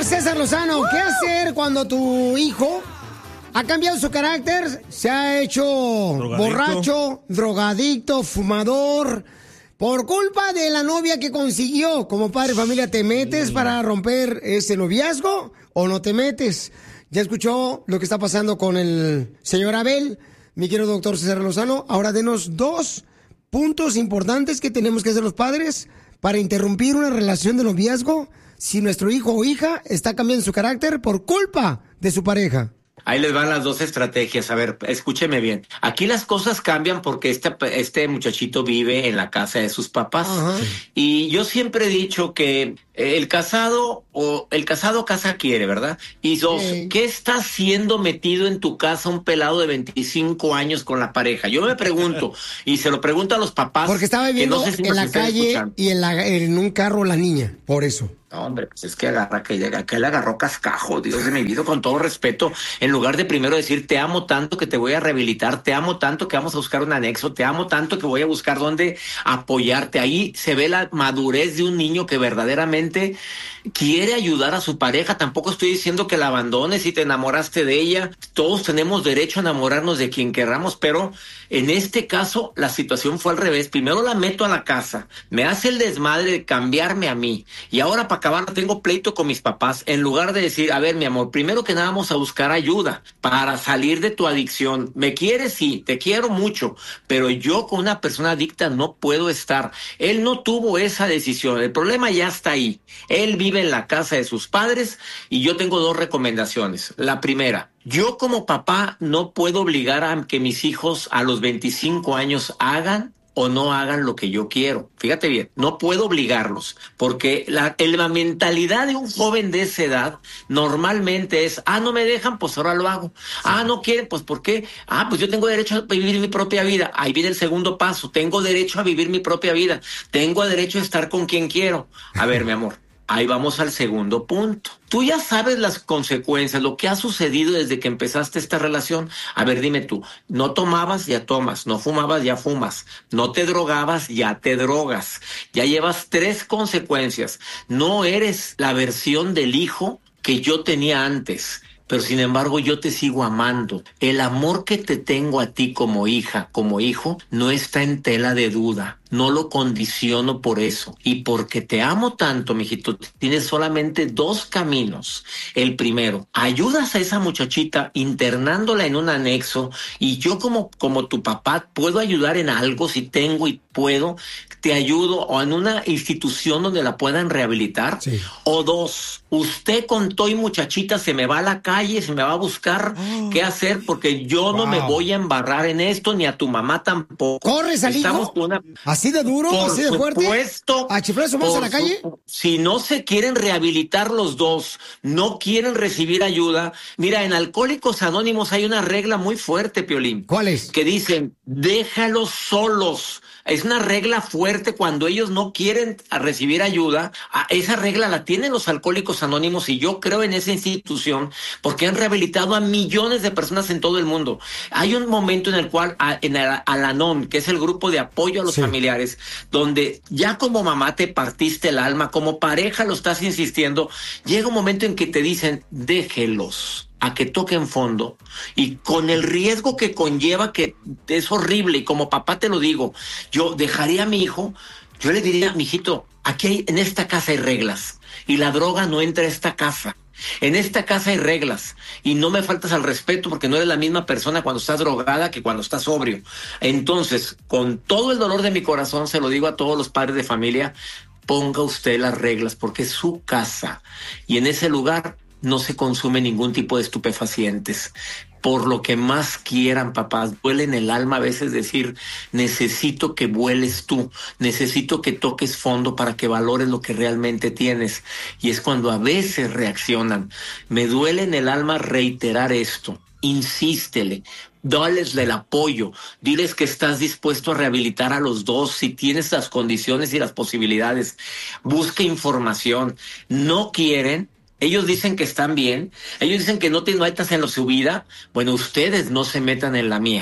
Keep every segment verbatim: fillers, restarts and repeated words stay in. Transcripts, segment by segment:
César Lozano, ¿qué hacer cuando tu hijo ha cambiado su carácter? Se ha hecho drogadicto. borracho, drogadicto, fumador, por culpa de la novia que consiguió. Como padre de familia, ¿te metes sí. para romper ese noviazgo o no te metes? Ya escuchó lo que está pasando con el señor Abel, mi querido doctor César Lozano. Ahora denos dos puntos importantes que tenemos que hacer los padres para interrumpir una relación de noviazgo si nuestro hijo o hija está cambiando su carácter por culpa de su pareja. Ahí les van las dos estrategias. A ver, escúcheme bien. Aquí las cosas cambian porque este, este muchachito vive en la casa de sus papás. Ajá. Y yo siempre he dicho que el casado o el casado casa quiere, ¿verdad? Y dos, sí. ¿qué está haciendo metido en tu casa un pelado de veinticinco años con la pareja? Yo me pregunto, y se lo pregunto a los papás. Porque estaba viviendo no sé si en la calle escuchando. y en, la, en un carro la niña, por eso. No, hombre, pues es que agarra, que, que él agarró cascajo, Dios de mi vida, con todo respeto, en lugar de primero decir, te amo tanto que te voy a rehabilitar, te amo tanto que vamos a buscar un anexo, te amo tanto que voy a buscar dónde apoyarte. Ahí se ve la madurez de un niño que verdaderamente quiere ayudar a su pareja. Tampoco estoy diciendo que la abandones si te enamoraste de ella. Todos tenemos derecho a enamorarnos de quien querramos, pero en este caso la situación fue al revés. Primero la meto a la casa, me hace el desmadre de cambiarme a mí, y ahora para acabar tengo pleito con mis papás. En lugar de decir, a ver, mi amor, primero que nada vamos a buscar ayuda para salir de tu adicción. ¿Me quieres? Sí, te quiero mucho, pero yo con una persona adicta no puedo estar. Él no tuvo esa decisión, el problema ya está ahí. Él vive en la casa de sus padres y yo tengo dos recomendaciones. La primera, yo como papá no puedo obligar a que mis hijos a los veinticinco años hagan o no hagan lo que yo quiero. Fíjate bien, no puedo obligarlos, porque la, la mentalidad de un joven de esa edad normalmente es, ah, no me dejan, pues ahora lo hago. Sí. Ah, no quieren, pues ¿por qué? Ah, pues yo tengo derecho a vivir mi propia vida. Ahí viene el segundo paso, tengo derecho a vivir mi propia vida. Tengo derecho a estar con quien quiero. A ver, mi amor, ahí vamos al segundo punto. Tú ya sabes las consecuencias, lo que ha sucedido desde que empezaste esta relación. A ver, dime tú, no tomabas, ya tomas, no fumabas, ya fumas, no te drogabas, ya te drogas. Ya llevas tres consecuencias. No eres la versión del hijo que yo tenía antes, pero sin embargo yo te sigo amando. El amor que te tengo a ti como hija, como hijo, no está en tela de duda. No lo condiciono por eso. Y porque te amo tanto, mijito, tienes solamente dos caminos. El primero, ayudas a esa muchachita internándola en un anexo, y yo como, como tu papá puedo ayudar en algo si tengo y puedo, te ayudo, o en una institución donde la puedan rehabilitar. Sí. O dos, usted con todo y muchachita se me va a la calle, se me va a buscar oh. qué hacer, porque yo wow. no me voy a embarrar en esto, ni a tu mamá tampoco. ¿Corres al hijo? Una... ¿Así de duro? Por ¿Así de fuerte? Supuesto, ¿A chiflar su más a la calle? Su... Si no se quieren rehabilitar los dos, no quieren recibir ayuda. Mira, en Alcohólicos Anónimos hay una regla muy fuerte, Piolín. ¿Cuál es? Que dicen, déjalos solos. Es una regla fuerte cuando ellos no quieren recibir ayuda. Esa regla la tienen los Alcohólicos Anónimos, y yo creo en esa institución porque han rehabilitado a millones de personas en todo el mundo. Hay un momento en el cual en el Al-Anon, que es el grupo de apoyo a los sí. familiares, donde ya como mamá te partiste el alma, como pareja lo estás insistiendo, llega un momento en que te dicen, déjelos a que toquen fondo, y con el riesgo que conlleva, que es horrible, y como papá te lo digo, yo dejaría a mi hijo, yo le diría, mijito, aquí hay, en esta casa hay reglas, y la droga no entra a esta casa. En esta casa hay reglas, y no me faltas al respeto porque no eres la misma persona cuando estás drogada que cuando estás sobrio. Entonces, con todo el dolor de mi corazón, se lo digo a todos los padres de familia, ponga usted las reglas porque es su casa, y en ese lugar no se consume ningún tipo de estupefacientes. Por lo que más quieran, papás, duele en el alma a veces decir, necesito que vueles tú, necesito que toques fondo para que valores lo que realmente tienes. Y es cuando a veces reaccionan. Me duele en el alma reiterar esto. Insístele, dales el apoyo, diles que estás dispuesto a rehabilitar a los dos si tienes las condiciones y las posibilidades. Busca información. No quieren. Ellos dicen que están bien, ellos dicen que no te metas en su vida. Bueno, ustedes no se metan en la mía.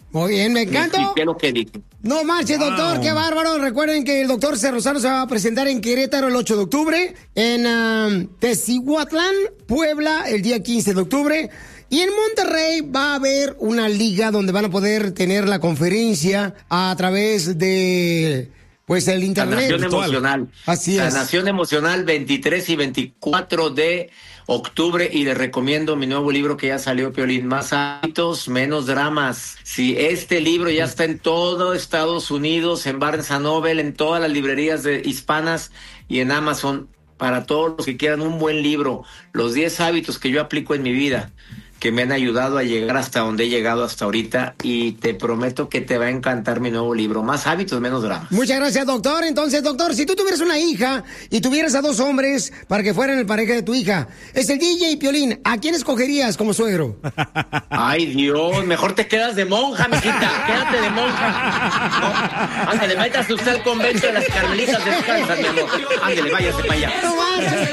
Muy bien, me encanta. ¿Qué es lo que dije? No marches, doctor, wow. Qué bárbaro. Recuerden que el doctor C. Rosano se va a presentar en Querétaro el ocho de octubre, en uh, Tecihuatlán, Puebla, el día quince de octubre. Y en Monterrey va a haber una liga donde van a poder tener la conferencia a través de, pues, el internet. Sanación emocional. Así es. Sanación emocional, veintitrés y veinticuatro de octubre, y les recomiendo mi nuevo libro que ya salió, Piolín, Más hábitos, menos dramas. Sí, este libro ya está en todo Estados Unidos, en Barnes and Noble, en todas las librerías de hispanas y en Amazon, para todos los que quieran un buen libro. Los diez hábitos que yo aplico en mi vida, que me han ayudado a llegar hasta donde he llegado hasta ahorita, y te prometo que te va a encantar mi nuevo libro, Más hábitos, menos dramas. Muchas gracias, doctor. Entonces, doctor, si tú tuvieras una hija y tuvieras a dos hombres para que fueran el pareja de tu hija, es el D J y Piolín, ¿a quién escogerías como suegro? Ay, Dios, mejor te quedas de monja, mijita, quédate de monja. No, ándale, váyase usted al convento de las Carmelitas Descalzas, mi amor. Ándale, váyase para allá. No,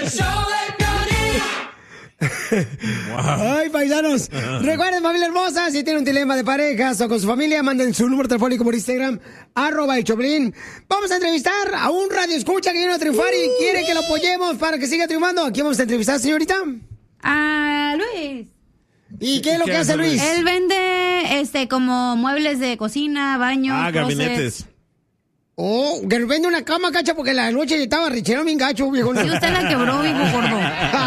wow. Ay, paisanos. Uh-huh. Recuerden, familia hermosa, si tienen un dilema de parejas o con su familia, manden su número telefónico por Instagram, arroba el Choplin. Vamos a entrevistar a un radio escucha que viene a triunfar uh. y quiere que lo apoyemos para que siga triunfando. ¿A quién vamos a entrevistar, señorita? A Luis. ¿Y qué es lo que hace Luis? Él vende este como muebles de cocina, baño, Ah, gabinetes. Oh, que vende una cama, cacha, porque la noche estaba richero bien gacho, viejo. Sí, usted la quebró, viejo gordo.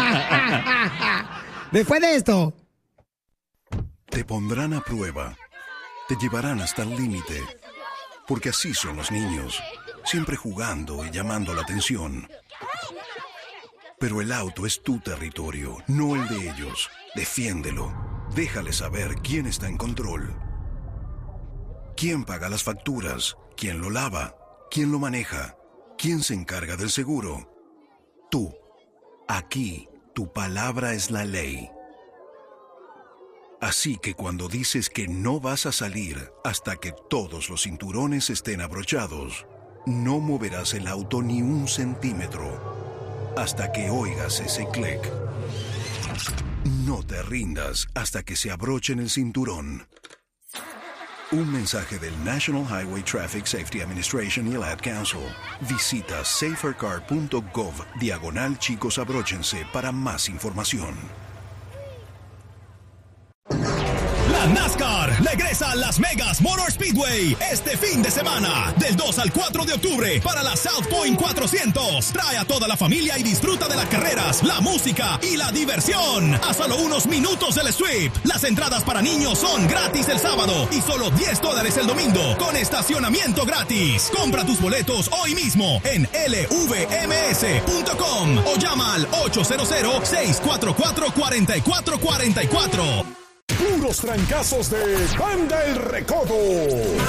Después de esto. Te pondrán a prueba. Te llevarán hasta el límite. Porque así son los niños. Siempre jugando y llamando la atención. Pero el auto es tu territorio, no el de ellos. Defiéndelo. Déjale saber quién está en control. ¿Quién paga las facturas? ¿Quién lo lava? ¿Quién lo maneja? ¿Quién se encarga del seguro? Tú. Aquí, tu palabra es la ley. Así que cuando dices que no vas a salir hasta que todos los cinturones estén abrochados, no moverás el auto ni un centímetro hasta que oigas ese clic. No te rindas hasta que se abrochen el cinturón. Un mensaje del National Highway Traffic Safety Administration y el Ad Council. Visita safercar.gov diagonal chicos abróchense para más información. La NASCAR regresa a Las Vegas Motor Speedway este fin de semana, del dos al cuatro de octubre, para la South Point cuatrocientos. Trae a toda la familia y disfruta de las carreras, la música y la diversión a solo unos minutos del strip. Las entradas para niños son gratis el sábado y solo diez dólares el domingo, con estacionamiento gratis. Compra tus boletos hoy mismo en L V M S punto com o llama al ocho cero cero, seis cuatro cuatro, cuatro cuatro cuatro cuatro. Puros trancazos de Banda El Recodo.